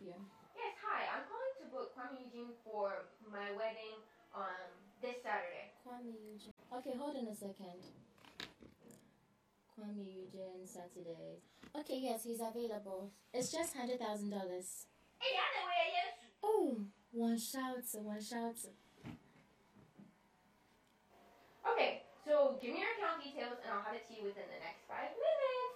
you? Yes, hi. I'm calling to book Kwame Eugene for my wedding this Saturday. Kwame Eugene. Okay, hold on a second. Kwame Eugene, Saturday. Okay, yes, he's available. It's just $100,000. Oh, one shout. Okay, so give me your account details and I'll have it to you within the next 5 minutes.